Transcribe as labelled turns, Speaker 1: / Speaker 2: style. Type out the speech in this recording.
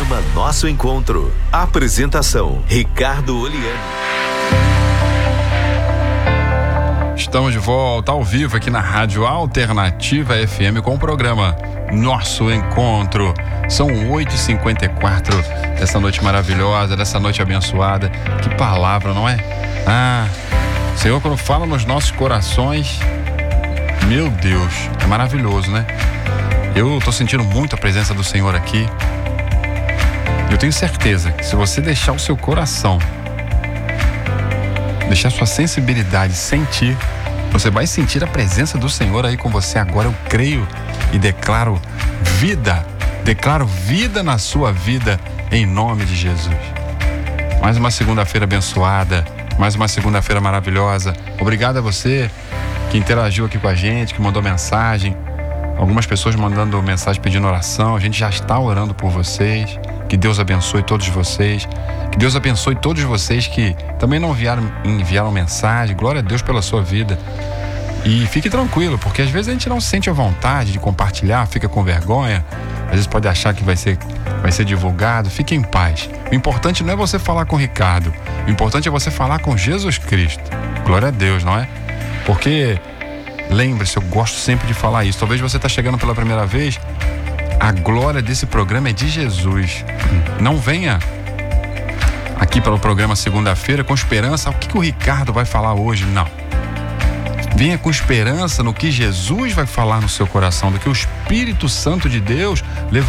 Speaker 1: Programa Nosso Encontro. Apresentação: Ricardo Oliani.
Speaker 2: Estamos de volta ao vivo aqui na Rádio Alternativa FM com o programa Nosso Encontro. São 8h54 dessa noite maravilhosa, dessa noite abençoada. Que palavra, não é? O Senhor, quando fala nos nossos corações, meu Deus, é maravilhoso, né? Eu tô sentindo muito a presença do Senhor aqui. Eu tenho certeza que se você deixar o seu coração, deixar sua sensibilidade sentir, você vai sentir a presença do Senhor aí com você agora. Eu creio e declaro vida na sua vida em nome de Jesus. Mais uma segunda-feira abençoada, mais uma segunda-feira maravilhosa. Obrigado a você que interagiu aqui com a gente, que mandou mensagem. Algumas pessoas mandando mensagem pedindo oração. A gente já está orando por vocês. Que Deus abençoe todos vocês. Que Deus abençoe todos vocês que também não enviaram mensagem. Glória a Deus pela sua vida. E fique tranquilo, porque às vezes a gente não sente a vontade de compartilhar, fica com vergonha. Às vezes pode achar que vai ser divulgado. Fique em paz. O importante não é você falar com o Ricardo. O importante é você falar com Jesus Cristo. Glória a Deus, não é? Porque, lembre-se, eu gosto sempre de falar isso. Talvez você está chegando pela primeira vez. A glória desse programa é de Jesus. Não venha aqui pelo programa segunda-feira com esperança. O que o Ricardo vai falar hoje? Não. Venha com esperança no que Jesus vai falar no seu coração, do que o Espírito Santo de Deus